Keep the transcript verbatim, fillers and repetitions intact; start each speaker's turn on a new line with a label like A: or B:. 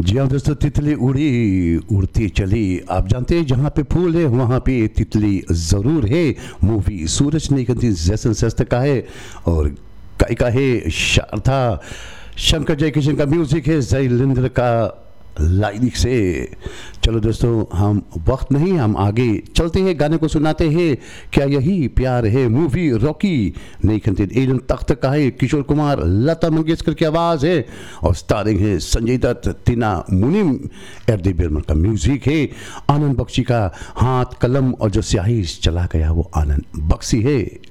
A: जी हाँ दोस्तों, तितली उड़ी उड़ती चली। आप जानते हैं जहाँ पे फूल है वहाँ पे तितली ज़रूर है। मूवी सूरज निकलती जैसन सस्त का है और गायिका है शारदा। शंकर जयकिशन का म्यूजिक है, जयलिंद्र का लाइनिक से। चलो दोस्तों, हम वक्त नहीं, हम आगे चलते हैं, गाने को सुनाते हैं। क्या यही प्यार है मूवी रॉकी नहीं खनते एलन तख्त का है, किशोर कुमार लता मंगेशकर की आवाज़ है और स्टारिंग है संजय दत्त, टीना मुनीम, एरदी बिरमन का म्यूजिक है। आनंद बख्शी का हाथ कलम और जो स्याही चला गया वो आनंद बख्शी है।